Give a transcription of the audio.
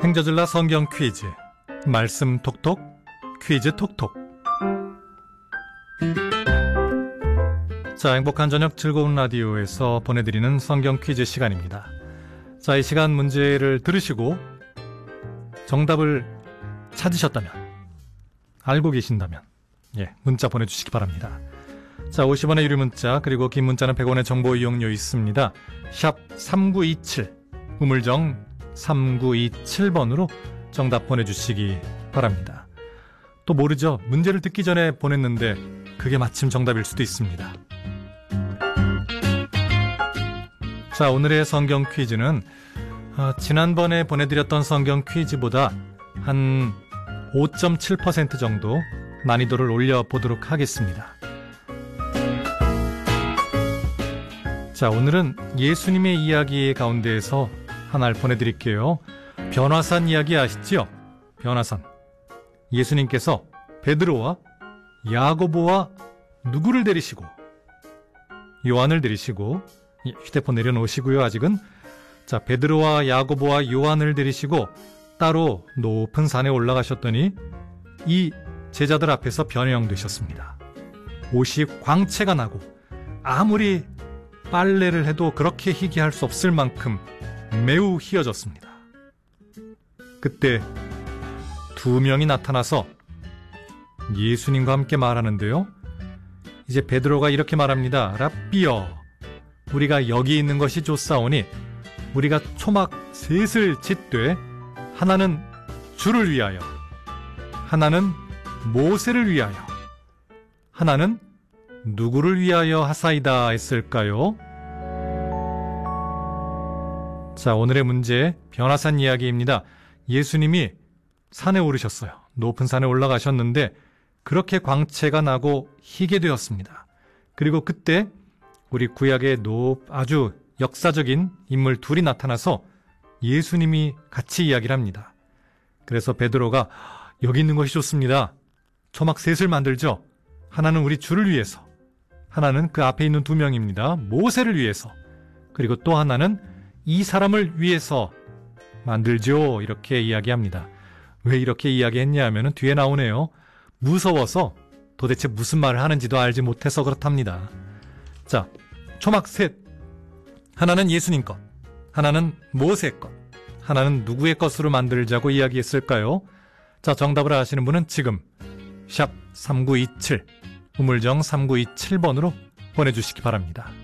행저질라 성경 퀴즈, 말씀 톡톡, 퀴즈 톡톡. 자, 행복한 저녁 즐거운 라디오에서 보내드리는 성경 퀴즈 시간입니다. 자, 이 시간 문제를 들으시고 정답을 찾으셨다면, 알고 계신다면 문자 보내주시기 바랍니다. 자, 50원의 유료 문자, 그리고 긴 문자는 100원의 정보 이용료 있습니다. 샵 3927, 우물정 3927번으로 정답 보내주시기 바랍니다. 또 모르죠? 문제를 듣기 전에 보냈는데 그게 마침 정답일 수도 있습니다. 자, 오늘의 성경 퀴즈는 지난번에 보내드렸던 성경 퀴즈보다 한 5.7% 정도 난이도를 올려보도록 하겠습니다. 자, 오늘은 예수님의 이야기 가운데에서 하나를 보내드릴게요. 변화산 이야기 아시죠? 변화산. 예수님께서 베드로와 야고보와 누구를 데리시고, 요한을 데리시고, 휴대폰 내려놓으시고요, 아직은. 자, 베드로와 야고보와 요한을 데리시고 따로 높은 산에 올라가셨더니 이 제자들 앞에서 변형되셨습니다. 옷이 광채가 나고 아무리 빨래를 해도 그렇게 희귀할 수 없을 만큼 매우 희어졌습니다. 그때 두 명이 나타나서 예수님과 함께 말하는데요. 이제 베드로가 이렇게 말합니다. 랍비여, 우리가 여기 있는 것이 좋사오니 우리가 초막 셋을 짓되 하나는 주를 위하여, 하나는 모세를 위하여, 하나는 누구를 위하여 하사이다 했을까요? 자, 오늘의 문제, 변화산 이야기입니다. 예수님이 산에 오르셨어요. 높은 산에 올라가셨는데 그렇게 광채가 나고 희게 되었습니다. 그리고 그때 우리 구약의 아주 역사적인 인물 둘이 나타나서 예수님이 같이 이야기를 합니다. 그래서 베드로가 여기 있는 것이 좋습니다. 초막 셋을 만들죠. 하나는 우리 주를 위해서, 하나는 그 앞에 있는 두 명입니다. 모세를 위해서, 그리고 또 하나는 이 사람을 위해서 만들죠. 이렇게 이야기합니다. 왜 이렇게 이야기했냐 하면 뒤에 나오네요. 무서워서 도대체 무슨 말을 하는지도 알지 못해서 그렇답니다. 자, 초막 셋. 하나는 예수님 것, 하나는 모세 것, 하나는 누구의 것으로 만들자고 이야기했을까요? 자, 정답을 아시는 분은 지금 샵 3927, 우물정 3927번으로 보내주시기 바랍니다.